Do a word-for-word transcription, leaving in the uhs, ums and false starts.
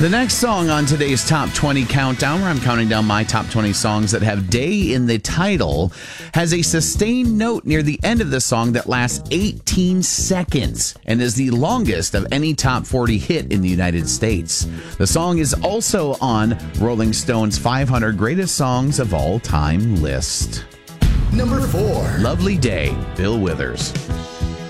The next song on today's Top twenty Countdown, where I'm counting down my top twenty songs that have day in the title, has a sustained note near the end of the song that lasts eighteen seconds and is the longest of any top forty hit in the United States. The song is also on Rolling Stone's five hundred Greatest Songs of All Time list. Number four. Lovely Day, Bill Withers.